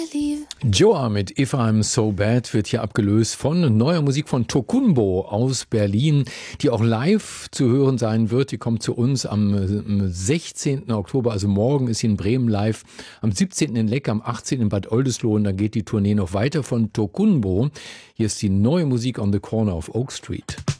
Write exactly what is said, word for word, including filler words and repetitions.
leave. Joa mit If I'm So Bad wird hier abgelöst von neuer Musik von Tokunbo aus Berlin, die auch live zu hören sein wird. Die kommt zu uns am sechzehnten Oktober, also morgen ist sie in Bremen live, am siebzehnten in Leck, am achtzehnten in Bad Oldesloe und dann geht die Tournee noch weiter von Tokunbo. Hier ist die neue Musik on the Corner of Oak Street.